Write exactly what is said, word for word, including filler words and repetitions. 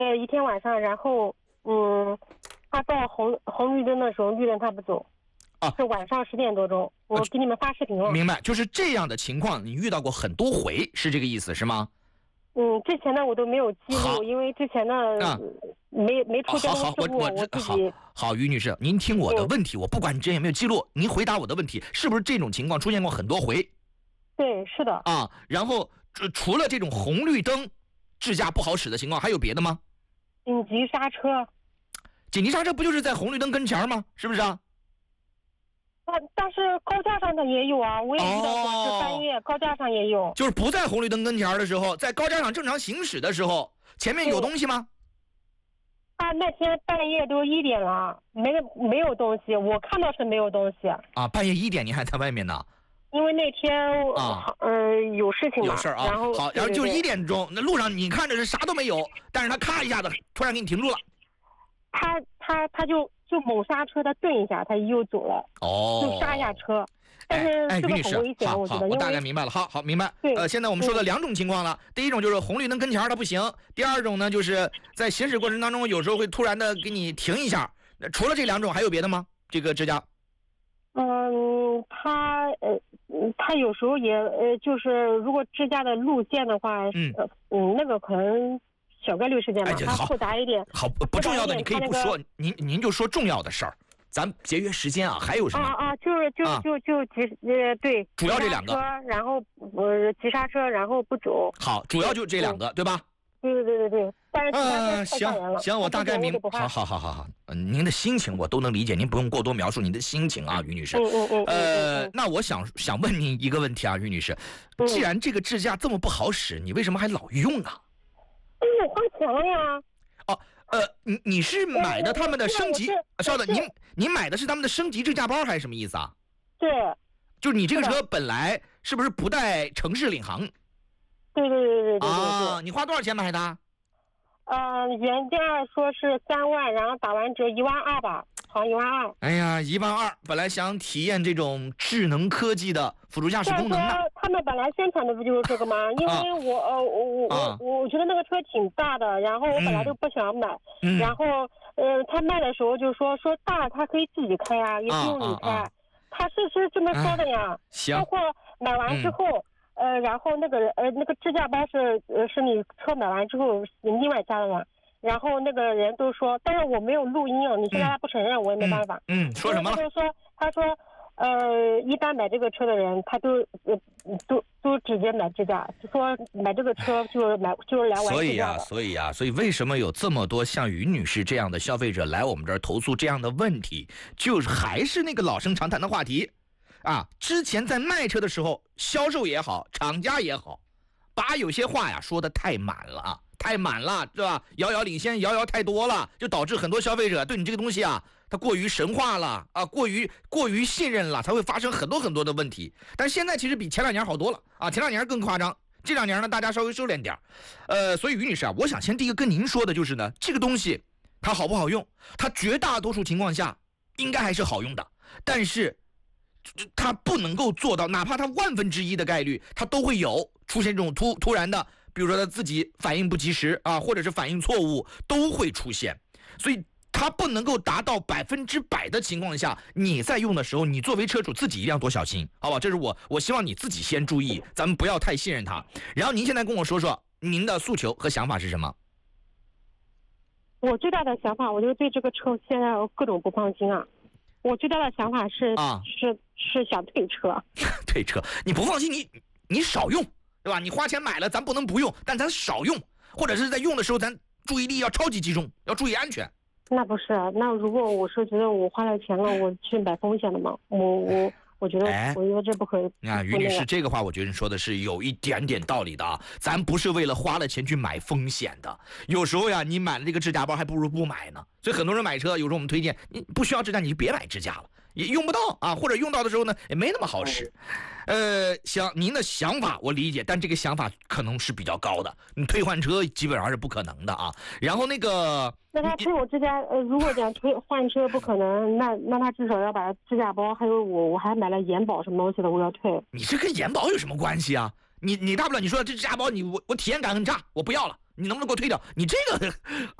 呃一天晚上，然后嗯，他到红红绿灯的时候，绿灯他不走。 啊， 是晚上十点多钟，我给你们发视频了。 明白，就是这样的情况，你遇到过很多回，是这个意思是吗？ 嗯，之前的我都没有记录，因为之前的、啊、没没出交通事故， 我我自己。 好，于女士，您听我的问题，嗯、我不管你之前有没有记录，您回答我的问题，是不是这种情况出现过很多回？ 对，是的。 啊，然后除了这种红绿灯支架不好使的情况，还有别的吗？ 紧急刹车。 紧急刹车不就是在红绿灯跟前吗？是不是啊？ 但但是高架上的也有啊，我也遇到过，是半夜、哦、高架上也有。 就是不在红绿灯跟前的时候，在高架上正常行驶的时候，前面有东西吗？ 啊，那天半夜都一点了，没没有东西，我看到是没有东西。 啊，半夜一点你还在外面呢？ 因为那天啊，呃，有事情嘛， 有事啊。 然后好，然后就一点钟，那路上你看着是啥都没有，但是他咔一下子突然给你停住了。 他他他就。就猛刹车，他顿一下，他又走了。 哦， 就刹一下车，但是哎， 这个很危险， 好我觉得。 我大概明白了。好好明白。 对， 呃，现在我们说的两种情况了。第一种就是红绿灯跟前它不行，第二种呢就是在行驶过程当中，有时候会突然的给你停一下。除了这两种，还有别的吗？这个支架？ 嗯，他呃，他有时候也呃，就是如果支架的路线的话， 嗯嗯，那个可能。小概率事件吧，它复杂一点。 好，不重要的你可以不说，您您就说重要的事儿，咱节约时间啊。还有什么？ 啊啊，就是就就就急呃对， 主要这两个， 然后呃急刹车，然后不走。 好，主要就这两个，对吧？ 对对对对对。但是呃，行行，我大概明，好好好好好，您的心情我都能理解，您不用过多描述您的心情啊，于女士。 嗯嗯嗯。 呃，那我想想问您一个问题啊，于女士，既然这个支架这么不好使，你为什么还老用啊？ 我花钱了呀！ 哦，呃，你你是买的他们的升级？稍等，您您买的是他们的升级支架包还是什么意思啊？ 对， 就是你这个车本来是不是不带城市领航？ 对对对对对对。 啊，你花多少钱买的？ 呃，原价说是三万，然后打完折一万二吧。好，一万二。 哎呀，一万二！本来想体验这种智能科技的辅助驾驶功能的。 他们本来宣传的不就是这个吗？因为我呃我我我我觉得那个车挺大的，然后我本来就不想买， 嗯、 然后呃他卖的时候就说说大他可以自己开啊，也不用你开， 啊啊啊、 他是是这么说的呀。 行。 包括买完之后，嗯、呃，然后那个呃那个支架包是呃是你车买完之后另外加的嘛。然后那个人都说，但是我没有录音啊，你现在不承认，嗯、我也没办法。 嗯，嗯说什么了？ 他说，他说，呃，一般买这个车的人，他都呃都都直接买支架，就说买这个车就是买就是来玩所以呀、 啊，所以啊，所以为什么有这么多像于女士这样的消费者来我们这儿投诉这样的问题？就是还是那个老生常谈的话题，啊，之前在卖车的时候，销售也好，厂家也好，把有些话呀说的太满了啊。太满了，是吧？遥遥领先，遥遥太多了，就导致很多消费者对你这个东西啊，它过于神话了啊，过于过于信任了，才会发生很多很多的问题。但是现在其实比前两年好多了啊，前两年更夸张，这两年呢大家稍微收敛点呃，所以于女士啊，我想先第一个跟您说的就是呢，这个东西它好不好用？它绝大多数情况下应该还是好用的，但是它不能够做到，哪怕它万分之一的概率，它都会有出现这种突突然的。比如说他自己反应不及时啊，或者是反应错误都会出现，所以它不能够达到百分之百的情况下，你在用的时候，你作为车主自己一定要多小心，好吧？这是我我希望你自己先注意，咱们不要太信任它。然后您现在跟我说说您的诉求和想法是什么？ 我最大的想法，我就对这个车现在各种不放心啊。我最大的想法是啊， 是是想退车。 退车，你不放心，你你少用。对吧？你花钱买了，咱不能不用，但咱少用，或者是在用的时候，咱注意力要超级集中，要注意安全。 那不是，那如果我是觉得我花了钱了，我去买风险的嘛？我我我觉得， 哎、 我觉得这不可以。 啊，于女士，这个话我觉得你说的是有一点点道理的啊。咱不是为了花了钱去买风险的，有时候呀，你买了这个支架包，还不如不买呢。所以很多人买车，有时候我们推荐，你不需要支架，你就别买支架了。也用不到啊，或者用到的时候呢，也没那么好使。呃，行，您的想法我理解，但这个想法可能是比较高的，你退换车基本上是不可能的啊。然后那个， 那他退我支架，呃，如果讲退换车不可能，那那他至少要把支架包，还有我我还买了延保什么东西的，我要退。 你这跟延保有什么关系啊？你你大不了你说这支架包你我我体验感很差，我不要了你能不能给我退掉？你这个